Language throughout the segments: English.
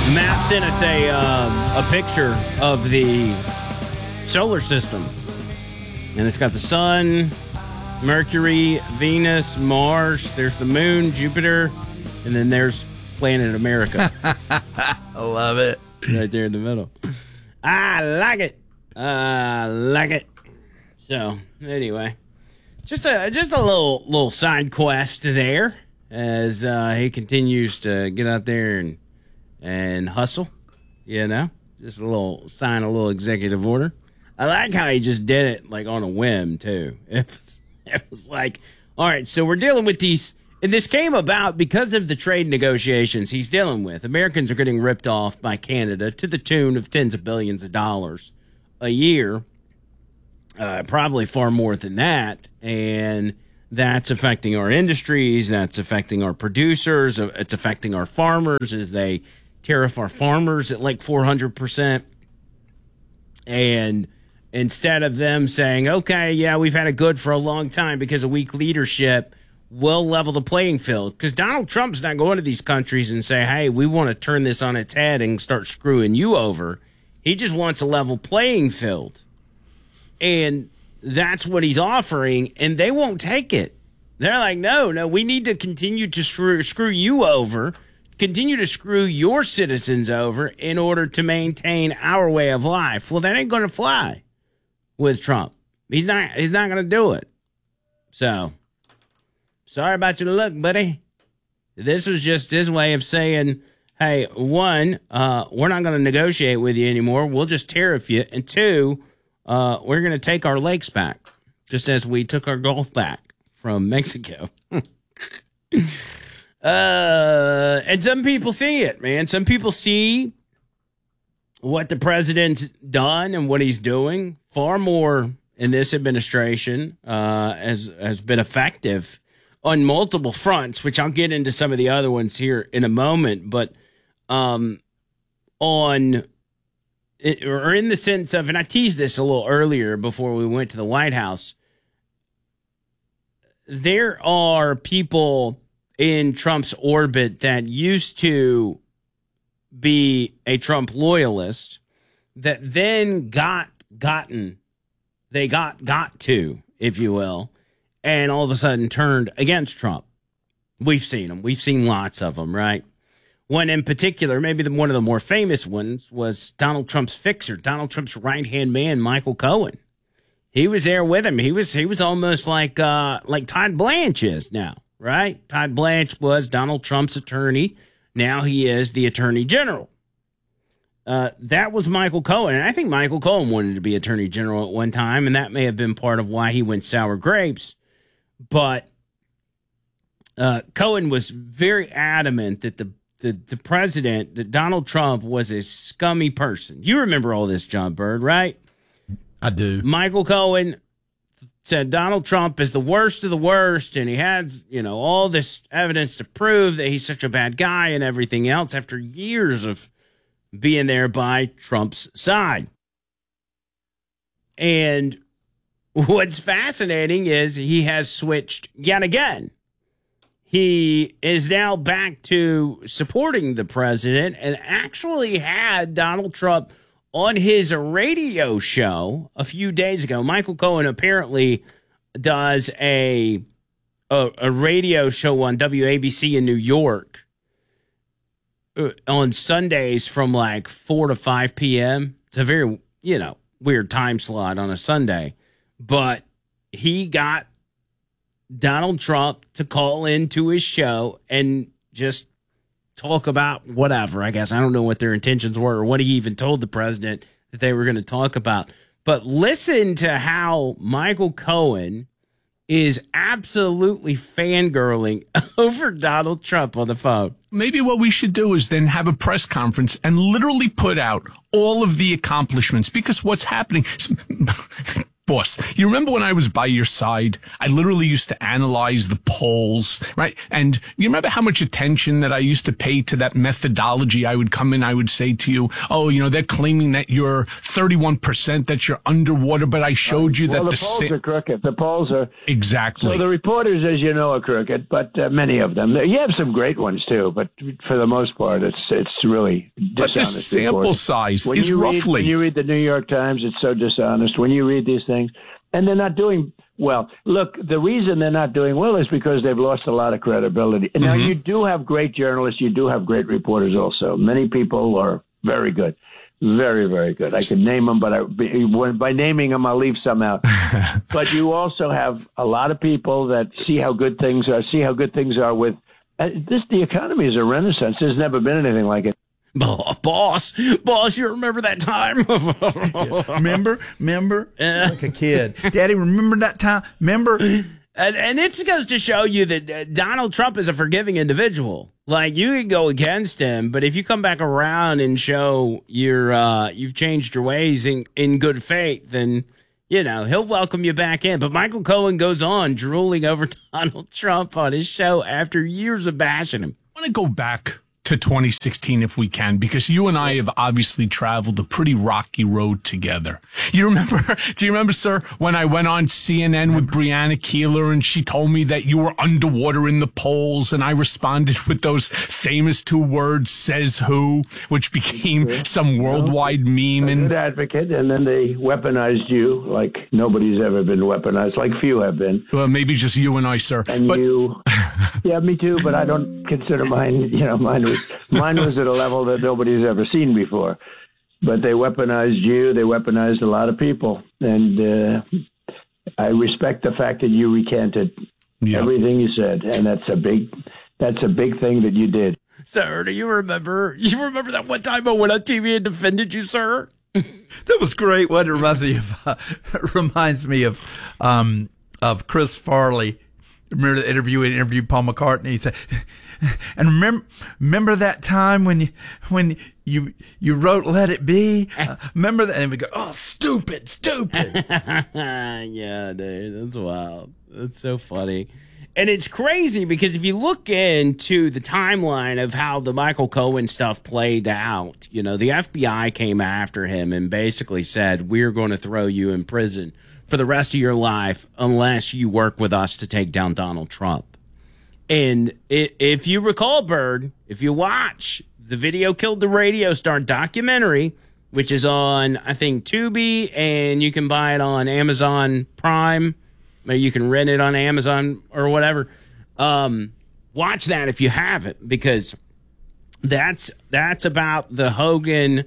Matt sent us a picture of the solar system. And it's got the sun, Mercury, Venus, Mars. There's the moon, Jupiter, and then there's planet America. I love it. Right there in the middle. I like it. I like it. So, anyway, just a little side quest there as he continues to get out there and hustle, you know, just sign a little executive order. I like how he just did it like on a whim too. It was like, all right, so we're dealing with these, and this came about because of the trade negotiations he's dealing with. Americans are getting ripped off by Canada to the tune of tens of billions of dollars a year, probably far more than that, and that's affecting our industries, that's affecting our producers, it's affecting our farmers as they tariff our farmers at like 400%. And instead of them saying, okay, yeah, we've had it good for a long time because of weak leadership, we'll level the playing field. Because Donald Trump's not going to these countries and say, hey, we want to turn this on its head and start screwing you over. He just wants a level playing field. And that's what he's offering, and they won't take it. They're like, no, we need to continue to screw you over, continue to screw your citizens over in order to maintain our way of life. Well, that ain't going to fly with Trump. He's not going to do it. So, sorry about your luck, buddy. This was just his way of saying, hey, one, we're not going to negotiate with you anymore. We'll just tariff you. And two, we're going to take our lakes back, just as we took our Gulf back from Mexico. And some people see it, man. Some people see what the president's done and what he's doing far more in this administration has been effective on multiple fronts, which I'll get into some of the other ones here in a moment. But in the sense of, and I teased this a little earlier before we went to the White House, there are people in Trump's orbit that used to be a Trump loyalist that then got to, if you will, and all of a sudden turned against Trump. We've seen them. We've seen lots of them, right? One in particular, maybe one of the more famous ones, was Donald Trump's fixer, Donald Trump's right-hand man, Michael Cohen. He was there with him. He was almost like Todd Blanche is now, right? Todd Blanche was Donald Trump's attorney. Now he is the attorney general. That was Michael Cohen. And I think Michael Cohen wanted to be attorney general at one time, and that may have been part of why he went sour grapes. But Cohen was very adamant that the president, that Donald Trump, was a scummy person. You remember all this, John Bird, right? I do. Michael Cohen said Donald Trump is the worst of the worst, and he has, all this evidence to prove that he's such a bad guy and everything else after years of being there by Trump's side. And what's fascinating is he has switched yet again. He is now back to supporting the president and actually had Donald Trump on his radio show a few days ago. Michael Cohen apparently does a radio show on WABC in New York on Sundays from like 4 to 5 p.m. It's a very, weird time slot on a Sunday. But he got Donald Trump to call into his show and just talk about whatever, I guess. I don't know what their intentions were or what he even told the president that they were going to talk about. But listen to how Michael Cohen is absolutely fangirling over Donald Trump on the phone. Maybe what we should do is then have a press conference and literally put out all of the accomplishments, because what's happening, Boss, you remember when I was by your side? I literally used to analyze the polls, right? And you remember how much attention that I used to pay to that methodology? I would come in, I would say to you, oh, they're claiming that you're 31%, that you're underwater, but I showed you that the polls are crooked. The polls are... Exactly. So the reporters, as you know, are crooked, but many of them. You have some great ones, too, but for the most part, it's really dishonest. But the sample size is roughly... When you read the New York Times, it's so dishonest. When you read these things, and they're not doing well. Look, the reason they're not doing well is because they've lost a lot of credibility. And now you do have great journalists. You do have great reporters also. Many people are very good. Very, very good. I could name them, but by naming them, I'll leave some out. But you also have a lot of people that see how good things are with the economy is a renaissance. There's never been anything like it. Oh, boss, you remember that time? Remember? Like a kid. Daddy, remember that time? Remember? And this goes to show you that Donald Trump is a forgiving individual. Like, you can go against him, but if you come back around and show you've changed your ways in good faith, then, he'll welcome you back in. But Michael Cohen goes on drooling over Donald Trump on his show after years of bashing him. I want to go back to 2016 if we can, because you and I have obviously traveled a pretty rocky road together. Do you remember, sir, when I went on CNN with Brianna Keeler and she told me that you were underwater in the polls, and I responded with those famous two words, says who, which became some worldwide meme. A good advocate, and then they weaponized you like nobody's ever been weaponized, like few have been. Well, maybe just you and I, sir. And you... Yeah, me too, but I don't consider mine, mine was at a level that nobody's ever seen before. But they weaponized you, they weaponized a lot of people. And I respect the fact that you recanted everything you said, and that's a big thing that you did. Sir, do you remember that one time I went on TV and defended you, sir? That was great. What it reminds me of Chris Farley. Remember the interview? He interviewed Paul McCartney. He said, "And remember that time when you wrote Let It Be? Remember that?" And we go, "Oh, stupid." Yeah, dude, that's wild. That's so funny, and it's crazy because if you look into the timeline of how the Michael Cohen stuff played out, the FBI came after him and basically said, "We're going to throw you in prison for the rest of your life unless you work with us to take down Donald Trump." And if you recall, Bird, if you watch the Video Killed the Radio Star documentary, which is on, I think, Tubi, and you can buy it on Amazon Prime, or you can rent it on Amazon or whatever, watch that if you haven't, because that's about the Hogan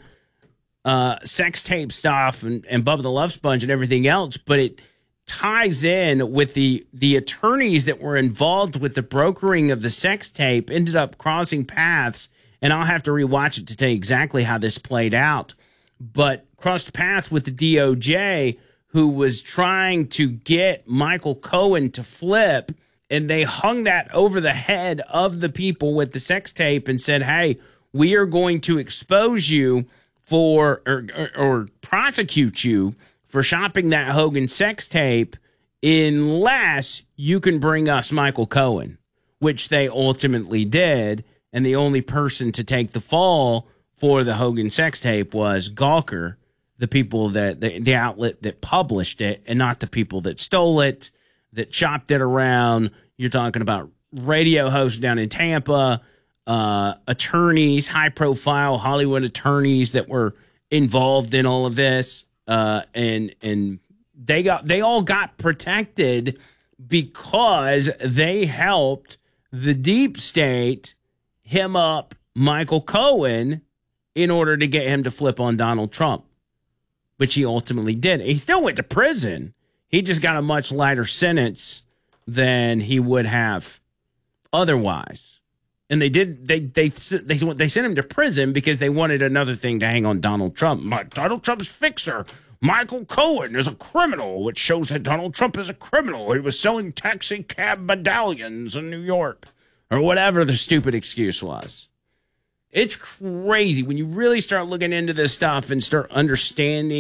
sex tape stuff and Bubba the Love Sponge and everything else, but it ties in with the attorneys that were involved with the brokering of the sex tape ended up crossing paths, and I'll have to rewatch it to tell you exactly how this played out, but crossed paths with the DOJ, who was trying to get Michael Cohen to flip, and they hung that over the head of the people with the sex tape and said, "Hey, we are going to expose you for or prosecute you for shopping that Hogan sex tape unless you can bring us Michael Cohen," which they ultimately did. And the only person to take the fall for the Hogan sex tape was Gawker, the people that the outlet that published it, and not the people that stole it, that shopped it around. You're talking about radio hosts down in Tampa, attorneys, high profile Hollywood attorneys that were involved in all of this. And they all got protected because they helped the deep state hem up Michael Cohen in order to get him to flip on Donald Trump, which he ultimately did. He still went to prison. He just got a much lighter sentence than he would have otherwise. And they sent him to prison because they wanted another thing to hang on Donald Trump. Donald Trump's fixer, Michael Cohen, is a criminal, which shows that Donald Trump is a criminal. He was selling taxi cab medallions in New York, or whatever the stupid excuse was. It's crazy when you really start looking into this stuff and start understanding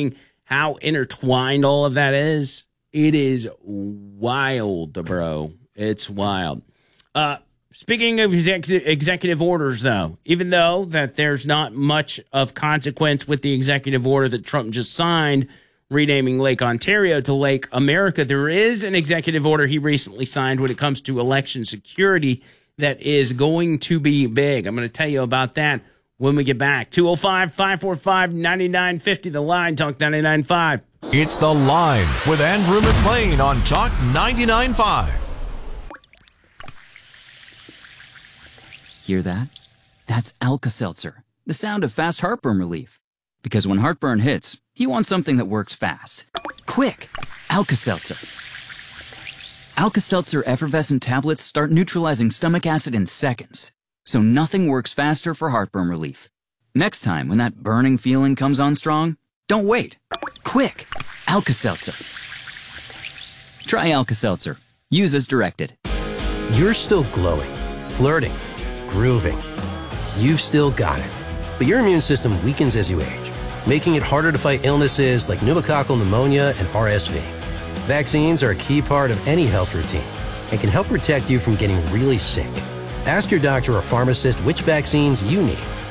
how intertwined all of that is. It is wild, bro. It's wild. Speaking of executive orders, though, even though that there's not much of consequence with the executive order that Trump just signed, renaming Lake Ontario to Lake America, there is an executive order he recently signed when it comes to election security that is going to be big. I'm going to tell you about that when we get back. 205-545-9950, the line, Talk 99.5. It's The Line with Andrew McLean on Talk 99.5. Hear that? That's Alka-Seltzer, the sound of fast heartburn relief. Because when heartburn hits, you want something that works fast. Quick! Alka-Seltzer. Alka-Seltzer effervescent tablets start neutralizing stomach acid in seconds. So nothing works faster for heartburn relief. Next time when that burning feeling comes on strong, don't wait. Quick! Alka-Seltzer. Try Alka-Seltzer. Use as directed. You're still glowing, flirting, grooving. You've still got it. But your immune system weakens as you age, making it harder to fight illnesses like pneumococcal pneumonia and RSV. Vaccines are a key part of any health routine and can help protect you from getting really sick. Ask your doctor or pharmacist which vaccines you need